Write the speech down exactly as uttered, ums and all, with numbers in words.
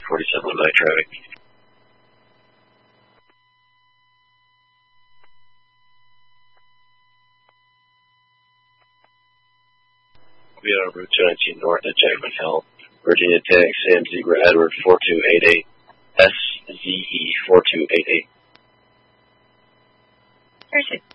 forty-seven light traffic. We are on Route two nineteen north at Jackman Hill. Virginia Tech, Sam Zebra Edward four two eight eight, S Z E four two eight eight. Perfect.